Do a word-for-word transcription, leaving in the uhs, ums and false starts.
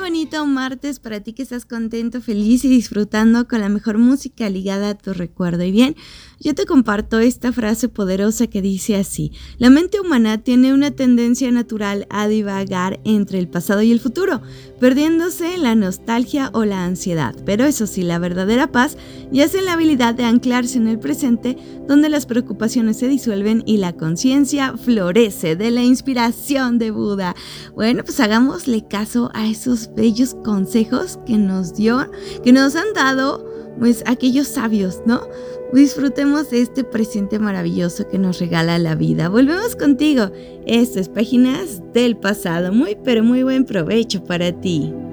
bonito martes para ti que estás contento, feliz y disfrutando con la mejor música ligada a tu recuerdo. Y bien, yo te comparto esta frase poderosa que dice así: la mente humana tiene una tendencia natural a divagar entre el pasado y el futuro, perdiéndose en la nostalgia o la ansiedad. Pero eso sí, la verdadera paz yace en la habilidad de anclarse en el presente, donde las preocupaciones se disuelven y la conciencia florece de la inspiración de Buda. Bueno, pues hagámosle caso a esos bellos consejos que nos dio, que nos han dado, pues aquellos sabios, ¿no? Disfrutemos de este presente maravilloso que nos regala la vida. Volvemos contigo. Esto es Páginas del Pasado. Muy, pero muy buen provecho para ti.